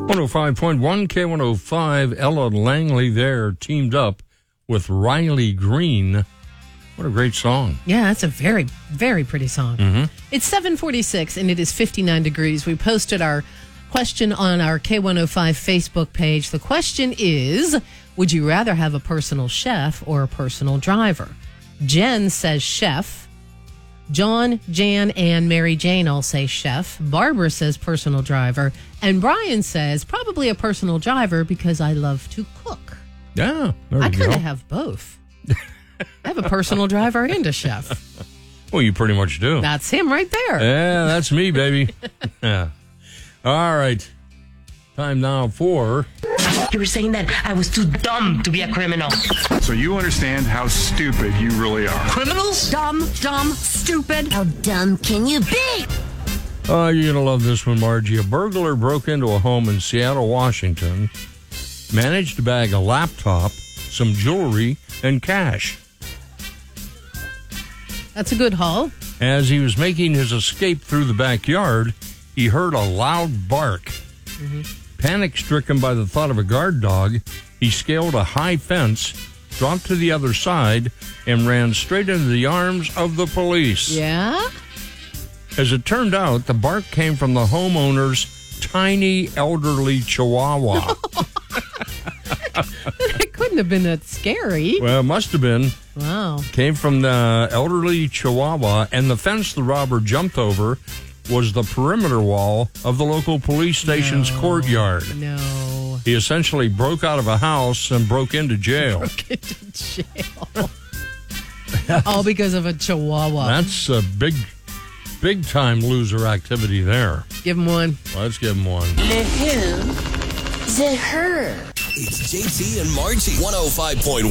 105.1 K105, Ella Langley there teamed up with Riley Green. What a great song. Yeah, that's a very, very pretty song. Mm-hmm. It's 7:46 and it is 59 degrees. We posted our question on our K105 Facebook page. The question is, would you rather have a personal chef or a personal driver? Jen says chef. John, Jan, and Mary Jane all say chef. Barbara says personal driver. And Brian says probably a personal driver because I love to cook. Yeah, there I you kind go. of have both. I have a personal driver and a chef. Well, you pretty much do. That's him right there. Yeah, that's me, baby. Yeah. All right. Time now for... You were saying that I was too dumb to be a criminal. So you understand how stupid you really are. Criminals? Dumb, stupid. How dumb can you be? Oh, you're going to love this one, Margie. A burglar broke into a home in Seattle, Washington, managed to bag a laptop, some jewelry, and cash. That's a good haul. As he was making his escape through the backyard, he heard a loud bark. Mm-hmm. Panic-stricken by the thought of a guard dog, he scaled a high fence, dropped to the other side, and ran straight into the arms of the police. Yeah? As it turned out, the bark came from the homeowner's tiny elderly chihuahua. It couldn't have been that scary. Well, it must have been. Wow. Came from the elderly chihuahua, and the fence the robber jumped over was the perimeter wall of the local police station's courtyard. No. He essentially broke out of a house and broke into jail. Broke into jail. All because of a chihuahua. That's a big time loser activity there. Give him one. Let's give him one. The who? The her. It's JT and Margie. 105.1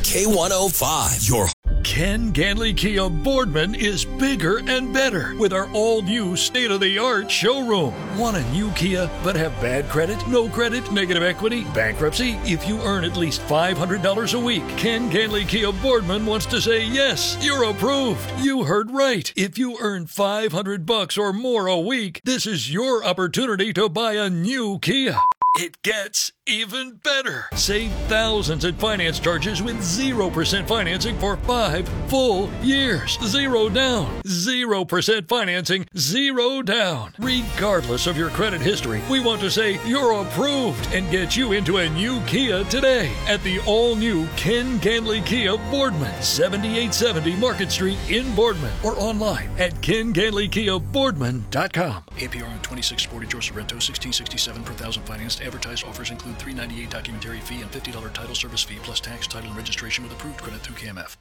K105. Your Ken Ganley Kia Boardman is bigger and better with our all-new state-of-the-art showroom. Want a new Kia but have bad credit, no credit, negative equity, bankruptcy? If you earn at least $500 a week, Ken Ganley Kia Boardman wants to say yes, you're approved. You heard right. If you earn $500 or more a week, this is your opportunity to buy a new Kia. It gets even better. Save thousands in finance charges with 0% financing for 5 full years. Zero down. 0% financing. Zero down. Regardless of your credit history, we want to say you're approved and get you into a new Kia today at the all-new Ken Ganley Kia Boardman, 7870 Market Street in Boardman, or online at kenganleykiaboardman.com. APR on 2640 George Sorrento, 1667 per thousand financed. Advertised offers include $398 documentary fee and $50 title service fee plus tax, title, and registration with approved credit through KMF.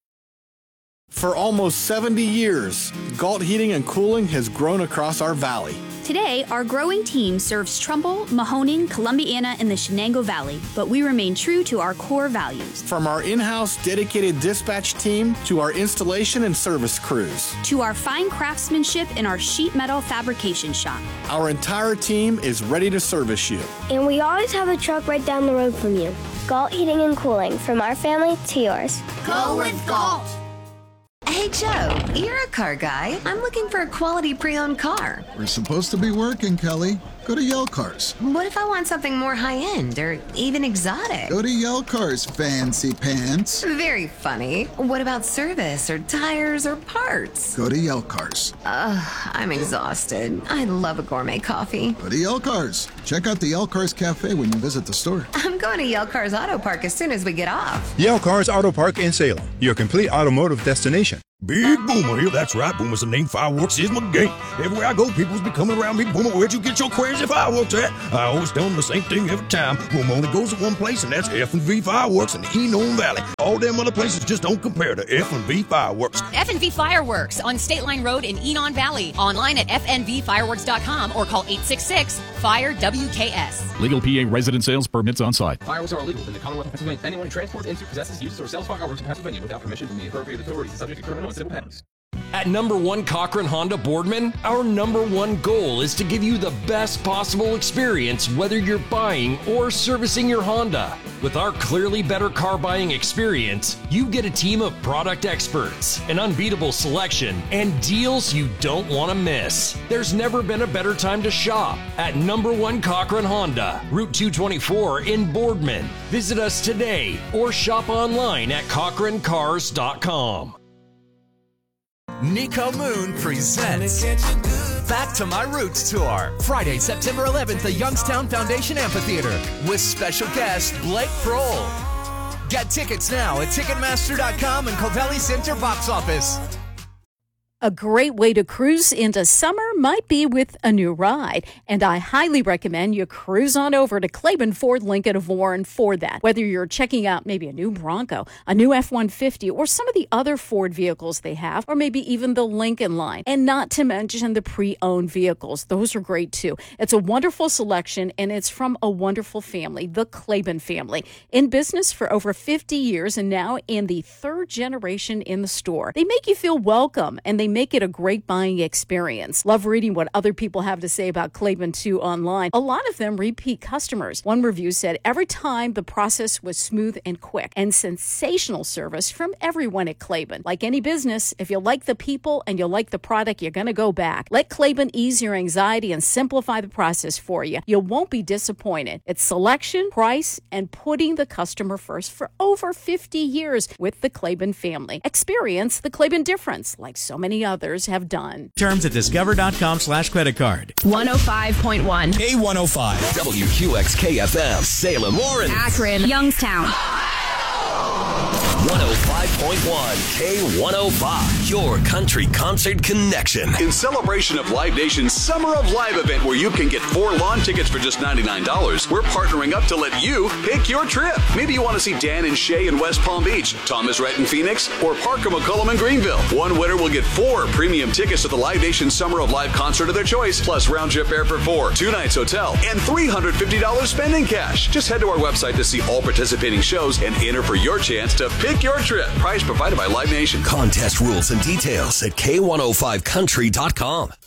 For almost 70 years, Galt Heating and Cooling has grown across our valley. Today, our growing team serves Trumbull, Mahoning, Columbiana, and the Shenango Valley, but we remain true to our core values. From our in-house dedicated dispatch team to our installation and service crews. To our fine craftsmanship in our sheet metal fabrication shop. Our entire team is ready to service you. And we always have a truck right down the road from you. Galt Heating and Cooling, from our family to yours. Go with Galt. Hey, Joe, you're a car guy. I'm looking for a quality pre-owned car. We're supposed to be working, Kelly. Go to Yell Cars. What if I want something more high-end or even exotic? Go to Yell Cars, fancy pants. Very funny. What about service or tires or parts? Go to Yell Cars. I'm exhausted. I love a gourmet coffee. Go to Yell Cars. Check out the Yell Cars Cafe when you visit the store. I'm going to Yell Cars Auto Park as soon as we get off. Yell Cars Auto Park in Salem, your complete automotive destination. Big Boomer here, that's right. Boomer's the name. Fireworks is my game. Everywhere I go, people's be coming around me. Boomer, where'd you get your crazy fireworks at? I always tell them the same thing every time. Boomer only goes to one place, and that's F&V Fireworks in the Enon Valley. All them other places just don't compare to F&V Fireworks. F&V Fireworks on State Line Road in Enon Valley. Online at fnvfireworks.com or call 866-FIRE-WKS. Legal PA resident sales permits on site. Fireworks are illegal in the Commonwealth of Pennsylvania. Anyone who transports into, possesses, uses, or sells fireworks in Pennsylvania without permission from the appropriate authorities is subject to criminal and civil penalties. At number 1 Cochran Honda Boardman, our number 1 goal is to give you the best possible experience whether you're buying or servicing your Honda. With our clearly better car buying experience, you get a team of product experts, an unbeatable selection, and deals you don't want to miss. There's never been a better time to shop at number 1 Cochran Honda, Route 224 in Boardman. Visit us today or shop online at CochranCars.com. Nico Moon presents Back to My Roots Tour, Friday, September 11th, the Youngstown Foundation Amphitheater, with special guest Blake Kroll. Get tickets now at Ticketmaster.com and Covelli Center box office. A great way to cruise into summer might be with a new ride, and I highly recommend you cruise on over to Claiborne Ford Lincoln of Warren for that. Whether you're checking out maybe a new Bronco, a new F-150, or some of the other Ford vehicles they have, or maybe even the Lincoln line, and not to mention the pre-owned vehicles. Those are great too. It's a wonderful selection, and it's from a wonderful family, the Claiborne family, in business for over 50 years and now in the 3rd generation in the store. They make you feel welcome, and they make it a great buying experience. Love reading what other people have to say about Claiborne too online. A lot of them repeat customers. One review said, every time the process was smooth and quick, and sensational service from everyone at Claiborne. Like any business, if you like the people and you like the product, you're going to go back. Let Claiborne ease your anxiety and simplify the process for you. You won't be disappointed. It's selection, price, and putting the customer first for over 50 years with the Claiborne family. Experience the Claiborne difference like so many others have done. Terms at discover.com/credit card. 105.1 K105 WQXK-FM Salem, Warren, Akron, Youngstown. 105.1 K105, your country concert connection. In celebration of Live Nation's Summer of Live event, where you can get 4 lawn tickets for just $99, we're partnering up to let you pick your trip. Maybe you want to see Dan and Shay in West Palm Beach, Thomas Rhett in Phoenix, or Parker McCullum in Greenville. One winner will get 4 premium tickets to the Live Nation Summer of Live concert of their choice, plus round-trip air for 4, 2 nights hotel, and $350 spending cash. Just head to our website to see all participating shows and enter for your chance to pick your trip. Price provided by Live Nation. Contest rules and details at K105country.com.